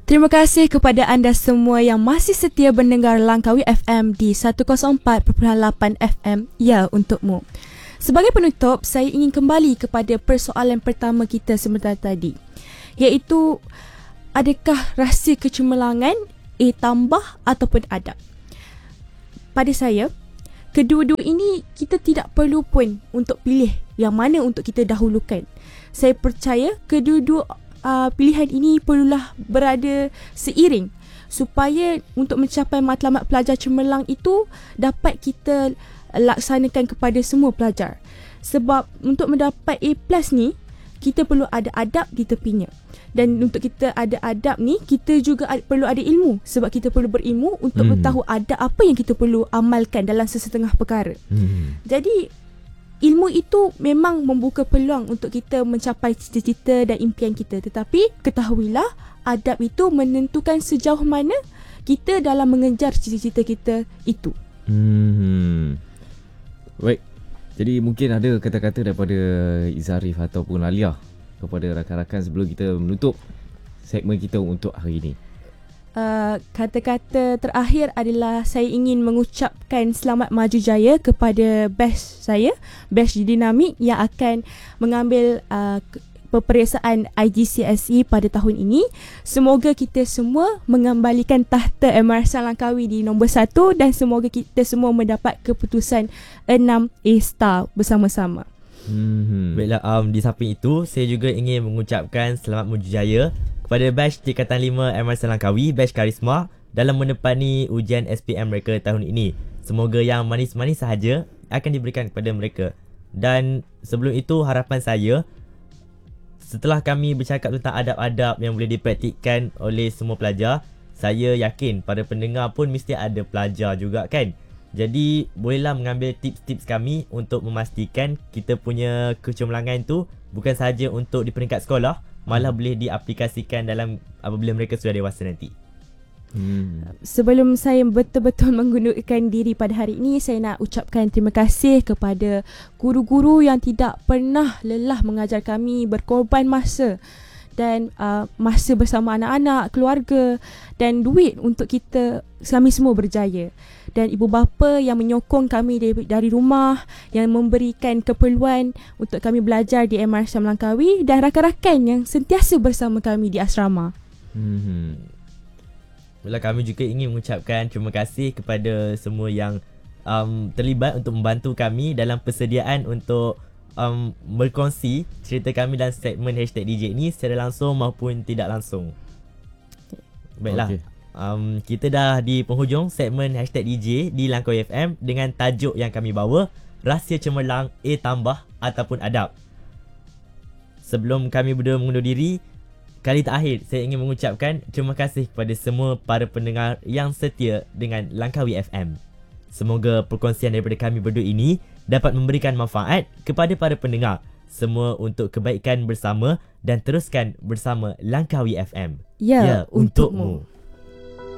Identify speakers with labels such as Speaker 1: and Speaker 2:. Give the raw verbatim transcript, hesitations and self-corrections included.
Speaker 1: Terima kasih kepada anda semua yang masih setia mendengar Langkawi F M di seratus empat perpuluhan lapan F M. Ya, untukmu. Sebagai penutup, saya ingin kembali kepada persoalan pertama kita sebentar tadi, iaitu adakah rasa kecemerlangan A tambah ataupun adab? Pada saya, kedua-dua ini kita tidak perlu pun untuk pilih yang mana untuk kita dahulukan. Saya percaya kedua-dua uh, pilihan ini perlulah berada seiring supaya untuk mencapai matlamat pelajar cemerlang itu dapat kita laksanakan kepada semua pelajar. Sebab untuk mendapat A plus ni, kita perlu ada adab di tepinya. Dan untuk kita ada adab ni, kita juga ad, perlu ada ilmu. Sebab kita perlu berilmu untuk hmm. tahu adab apa yang kita perlu amalkan dalam sesetengah perkara. Hmm. Jadi, ilmu itu memang membuka peluang untuk kita mencapai cita-cita dan impian kita. Tetapi, ketahuilah, adab itu menentukan sejauh mana kita dalam mengejar cita-cita kita itu.
Speaker 2: Hmm. Baik. Jadi mungkin ada kata-kata daripada Izarif ataupun Alia kepada rakan-rakan sebelum kita menutup segmen kita untuk hari ini.
Speaker 1: Uh, kata-kata terakhir adalah saya ingin mengucapkan selamat maju jaya kepada batch saya, batch Dinamik yang akan mengambil uh, peperiksaan I G C S E pada tahun ini. Semoga kita semua mengembalikan tahta M R S Langkawi di nombor satu dan semoga kita semua mendapat keputusan enam A star bersama-sama.
Speaker 3: Hmm. Baiklah, um, di samping itu saya juga ingin mengucapkan selamat mujaya kepada batch Tingkatan lima M R S Langkawi, batch Karisma dalam menepani ujian S P M mereka tahun ini. Semoga yang manis-manis sahaja akan diberikan kepada mereka. Dan sebelum itu, harapan saya, setelah kami bercakap tentang adab-adab yang boleh dipraktikkan oleh semua pelajar, saya yakin para pendengar pun mesti ada pelajar juga kan. Jadi bolehlah mengambil tips-tips kami untuk memastikan kita punya kecemerlangan tu bukan sahaja untuk di peringkat sekolah, malah hmm. boleh diaplikasikan dalam apabila mereka sudah dewasa nanti.
Speaker 1: Hmm. Sebelum saya betul-betul mengundurkan diri pada hari ini, saya nak ucapkan terima kasih kepada guru-guru yang tidak pernah lelah mengajar kami, berkorban masa dan uh, masa bersama anak-anak, keluarga dan duit untuk kita kami semua berjaya. Dan ibu bapa yang menyokong kami dari, dari rumah, yang memberikan keperluan untuk kami belajar di M R S Langkawi, dan rakan-rakan yang sentiasa bersama kami di asrama.
Speaker 3: Hmm. Bila kami juga ingin mengucapkan terima kasih kepada semua yang um, terlibat untuk membantu kami dalam persediaan untuk um, berkongsi cerita kami dalam segmen Hashtag D J ini secara langsung maupun tidak langsung. Baiklah, okay. um, kita dah di penghujung segmen Hashtag D J di Langkawi F M dengan tajuk yang kami bawa, Rahsia Cemerlang A tambah ataupun adab. Sebelum kami berdua mengundur diri, kali terakhir saya ingin mengucapkan terima kasih kepada semua para pendengar yang setia dengan Langkawi F M. Semoga perkongsian daripada kami berdua ini dapat memberikan manfaat kepada para pendengar, semua untuk kebaikan bersama, dan teruskan bersama Langkawi F M.
Speaker 1: Ya, ya untukmu.